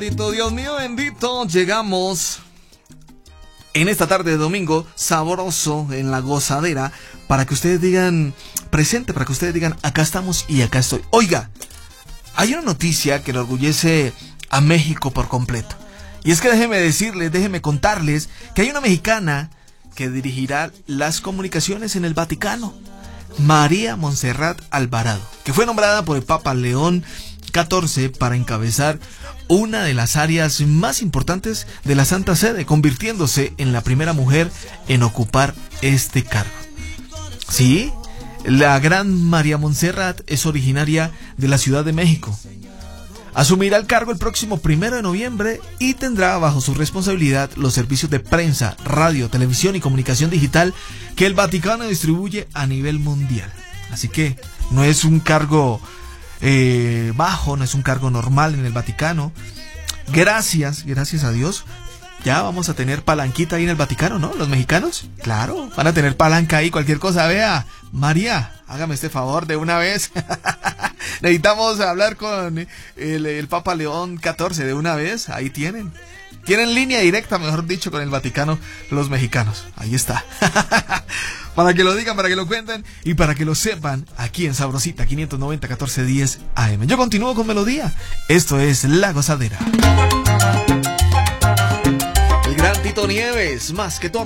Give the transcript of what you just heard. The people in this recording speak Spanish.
Bendito, Dios mío bendito, llegamos en esta tarde de domingo sabroso en la gozadera para que ustedes digan presente, para que ustedes digan acá estamos y acá estoy. Oiga, hay una noticia que enorgullece a México por completo. Y es que déjeme contarles que hay una mexicana que dirigirá las comunicaciones en el Vaticano, María Montserrat Alvarado, que fue nombrada por el Papa León XIV para encabezar una de las áreas más importantes de la Santa Sede, convirtiéndose en la primera mujer en ocupar este cargo. Sí, la gran María Montserrat es originaria de la Ciudad de México. Asumirá el cargo el próximo 1 de noviembre y tendrá bajo su responsabilidad los servicios de prensa, radio, televisión y comunicación digital que el Vaticano distribuye a nivel mundial. Así que no es un cargo bajo, no es un cargo normal en el Vaticano. Gracias a Dios, ya vamos a tener palanquita ahí en el Vaticano, ¿no? Los mexicanos, claro, van a tener palanca ahí, cualquier cosa. Vea, María, hágame este favor de una vez. Necesitamos hablar con el Papa León XIV de una vez. Ahí tienen línea directa, mejor dicho, con el Vaticano los mexicanos. Ahí está. Para que lo digan, para que lo cuenten y para que lo sepan, aquí en Sabrosita 590 1410 AM. Yo continúo con melodía. Esto es La Gozadera. El gran Tito Nieves, más que todo.